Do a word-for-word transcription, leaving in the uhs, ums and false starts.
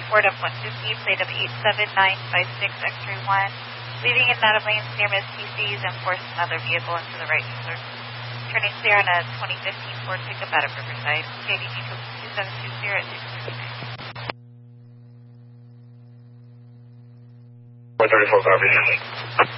Ford F one fifty, plate of eight seven nine five six X-ray one, leaving in out of lanes near Miss P C's and forced another vehicle into the right shoulder. Turning clear on a twenty fifteen Ford pickup out of Riverside. K D G two seven two zero at six thirty-nine. one thirty-four, copy.